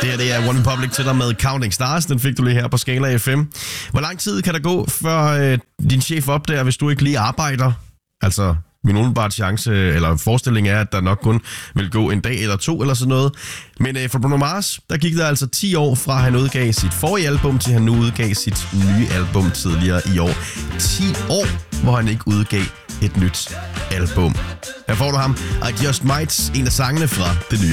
Det her det er One Republic til dig med Counting Stars. Den fik du lige her på Skala FM. Hvor lang tid kan der gå, før din chef opdager, hvis du ikke lige arbejder? Altså, min umiddelbare chance, eller forestilling er, at der nok kun vil gå en dag eller to eller sådan noget. Men for Bruno Mars, der gik der altså 10 år fra han udgav sit forrige album, til han nu udgav sit nye album tidligere i år. 10 år, hvor han ikke udgav et nyt album. Her får du ham, I Just Might, en af sangene fra det nye